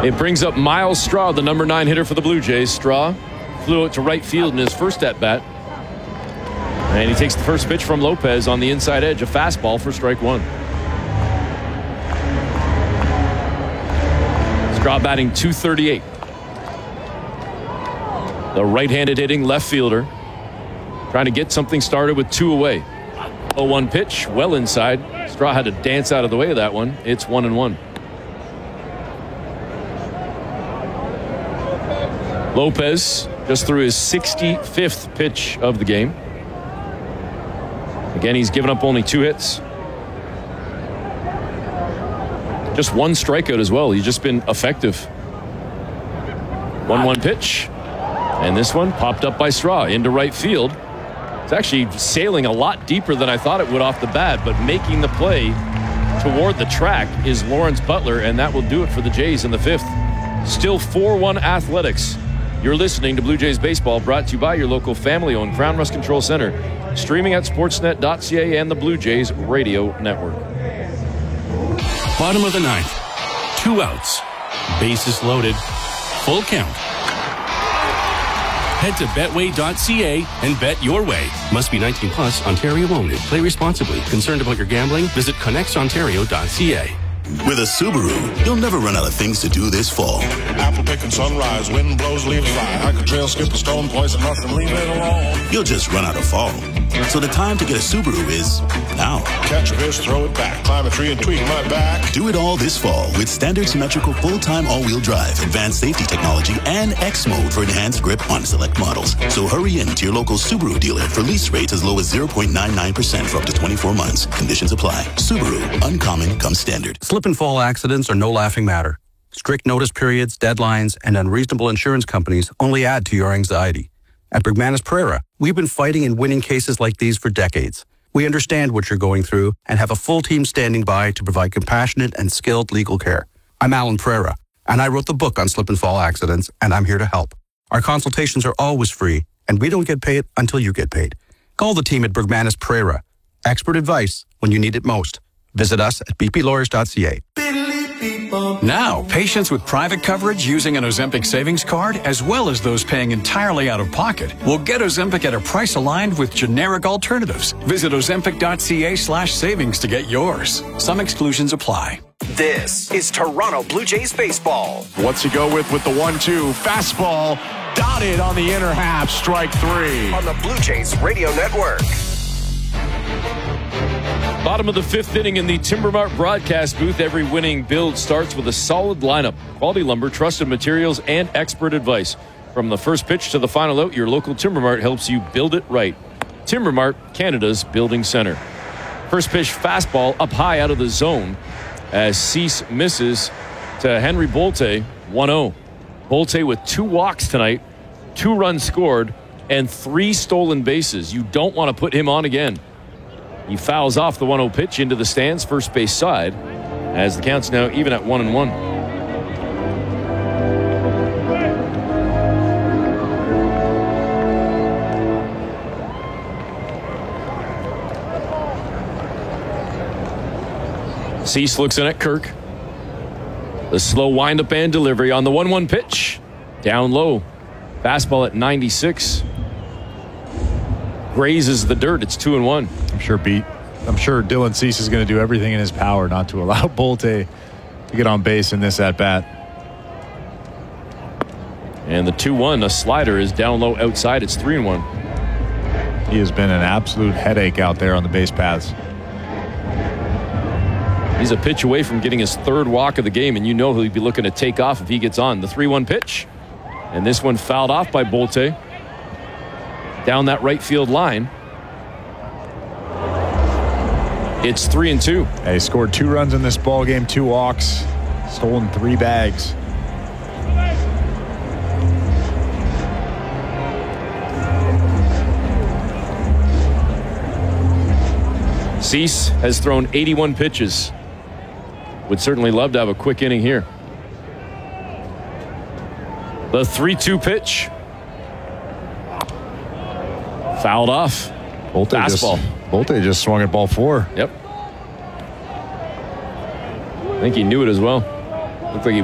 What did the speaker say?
It brings up Myles Straw, the number 9 hitter for the Blue Jays. Straw flew it to right field in his first at-bat. And he takes the first pitch from Lopez on the inside edge, a fastball for strike one. Straw batting .238. The right-handed hitting left fielder trying to get something started with 2 away. 0-1 pitch, well inside. Straw had to dance out of the way of that one. It's 1-1. Lopez just threw his 65th pitch of the game. Again, he's given up only 2 hits. Just 1 strikeout as well. He's just been effective. 1-1 pitch. And this one popped up by Straw into right field. It's actually sailing a lot deeper than I thought it would off the bat, but making the play toward the track is Lawrence Butler, and that will do it for the Jays in the 5th. Still 4-1 Athletics. You're listening to Blue Jays Baseball, brought to you by your local family-owned Crown Rust Control Center. Streaming at sportsnet.ca and the Blue Jays Radio Network. Bottom of the 9th. 2 outs. Bases loaded. Full count. Head to betway.ca and bet your way. Must be 19 plus, Ontario owned. Play responsibly. Concerned about your gambling? Visit connectsontario.ca. With a Subaru, you'll never run out of things to do this fall. Apple picking sunrise, wind blows, leaves fly. Hike a trail, skip a stone, poison nothing, leave it alone. You'll just run out of fall. So the time to get a Subaru is now. Catch a fish, throw it back, climb a tree and tweak my back. Do it all this fall with standard symmetrical full-time all-wheel drive, advanced safety technology, and X mode for enhanced grip on select models. So hurry in to your local Subaru dealer for lease rates as low as 0.99% for up to 24 months. Conditions apply. Subaru, uncommon comes standard. Slip and fall accidents are no laughing matter. Strict notice periods, deadlines, and unreasonable insurance companies only add to your anxiety. At Bergmanis Pereira, we've been fighting and winning cases like these for decades. We understand what you're going through and have a full team standing by to provide compassionate and skilled legal care. I'm Alan Pereira, and I wrote the book on slip and fall accidents, and I'm here to help. Our consultations are always free, and we don't get paid until you get paid. Call the team at Bergmanis Pereira. Expert advice when you need it most. Visit us at bplawyers.ca. Now, patients with private coverage using an Ozempic savings card, as well as those paying entirely out of pocket, will get Ozempic at a price aligned with generic alternatives. Visit ozempic.ca/savings to get yours. Some exclusions apply. This is Toronto Blue Jays baseball. What's he go with the 1-2? Fastball dotted on the inner half, strike 3. On the Blue Jays Radio Network. Bottom of the 5th inning in the Timbermart broadcast booth. Every winning build starts with a solid lineup. Quality lumber, trusted materials, and expert advice. From the first pitch to the final out, your local Timbermart helps you build it right. Timbermart, Canada's building center. First pitch fastball up high out of the zone as Cease misses to Henry Bolte, 1-0. Bolte with 2 walks tonight, 2 runs scored, and 3 stolen bases. You don't want to put him on again. He fouls off the 1-0 pitch into the stands, first base side, as the count's now even at 1-1. Cease looks in at Kirk. The slow windup and delivery on the 1-1 pitch. Down low. Fastball at 96. Grazes the dirt. It's 2-1. I'm sure Dylan Cease is going to do everything in his power not to allow Bolte to get on base in this at-bat. And the 2-1, a slider, is down low outside. It's 3-1. He has been an absolute headache out there on the base paths. He's a pitch away from getting his 3rd walk of the game, and you know he'll be looking to take off if he gets on. The 3-1 pitch. And this one fouled off by Bolte. Down that right field line. It's 3-2. He scored 2 runs in this ball game, 2 walks, stolen 3 bags. Cease has thrown 81 pitches. Would certainly love to have a quick inning here. The 3-2 pitch. Fouled off. Bolte just swung at ball 4. Yep. I think he knew it as well. Looked like he